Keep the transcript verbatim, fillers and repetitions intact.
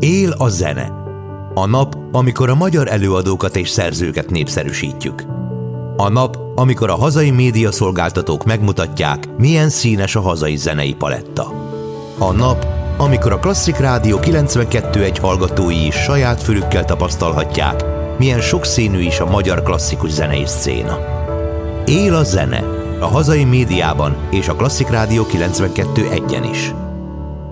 Él a zene. A nap, amikor a magyar előadókat és szerzőket népszerűsítjük. A nap, amikor a hazai médiaszolgáltatók megmutatják, milyen színes a hazai zenei paletta. A nap, amikor a Klasszik Rádió kilencvenkettő pont egy hallgatói is saját fülükkel tapasztalhatják, milyen sokszínű is a magyar klasszikus zenei szcéna. Él a zene, a hazai médiában és a Klasszik Rádió kilencvenkettő pont egyen is.